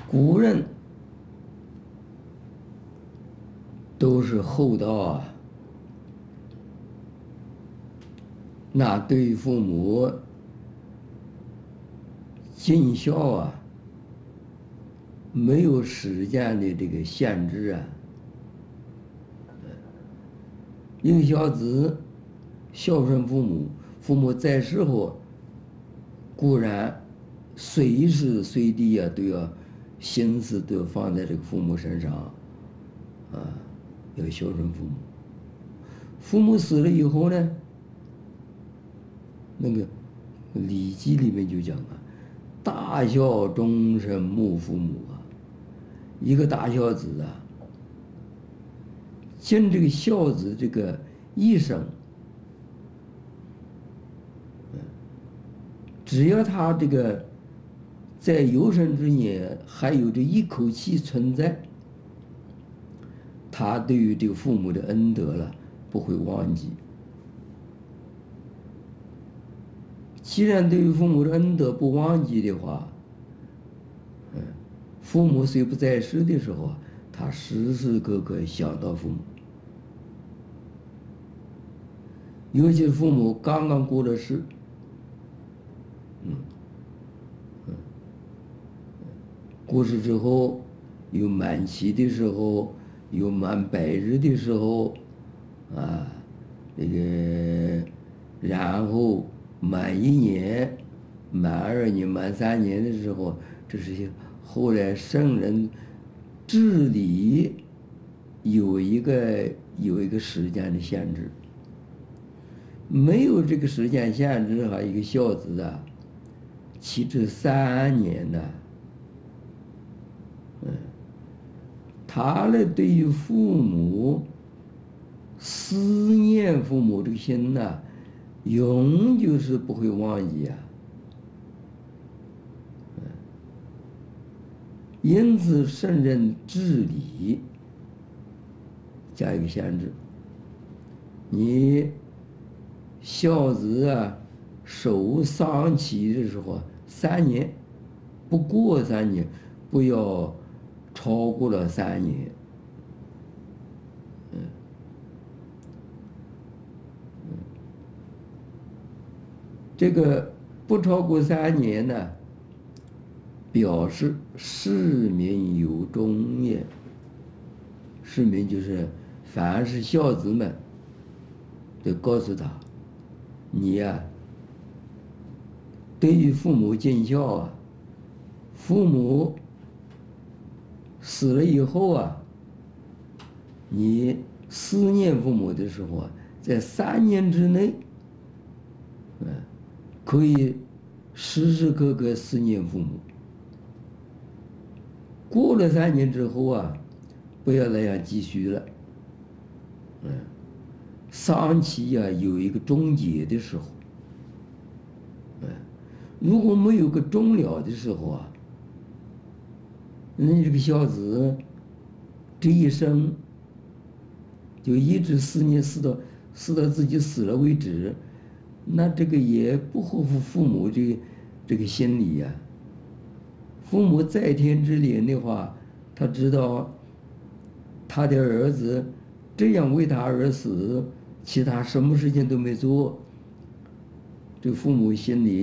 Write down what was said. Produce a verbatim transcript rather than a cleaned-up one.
古人都是厚道啊，那对父母尽孝啊，没有时间的这个限制啊。一个小子孝顺父母，父母在世后，固然随时随地啊都要心思都要放在这个父母身上，啊，要孝顺父母。父母死了以后呢，那个《礼记》里面就讲啊，大孝终身慕父母啊，一个大孝子啊，尽这个孝子这个一生，只要他这个在有生之年还有这一口气存在，他对于这个父母的恩德了不会忘记。既然对于父母的恩德不忘记的话，嗯，父母虽不在世的时候，他时时刻刻想到父母。尤其是父母刚刚过了世，嗯，嗯，过世之后，有满期的时候，有满百日的时候，啊，这个，然后满一年、满二年、满三年的时候，这是后来圣人治理有一个有一个时间的限制。没有这个时间限制哈，一个孝子啊，其至三年呢，嗯，他呢对于父母思念父母这个心呐，永久是不会忘记啊。嗯，因此圣人治理加一个限制，你孝子啊，守丧期的时候，三年，不过三年，不要超过了三年。嗯，嗯，这个不超过三年呢，表示市民有忠也。市民就是凡是孝子们，得告诉他。你呀、啊，对于父母尽孝啊，父母死了以后啊，你思念父母的时候啊，在三年之内，嗯，可以时时刻刻思念父母。过了三年之后啊，不要那样继续了，嗯。丧期呀，有一个终结的时候，嗯，如果没有个终了的时候啊，那这个孝子这一生就一直思念，思到思到自己死了为止，那这个也不合乎父母这个这个心理呀。父母在天之灵的话，他知道他的儿子这样为他而死，其他什么事情都没做，这父母心里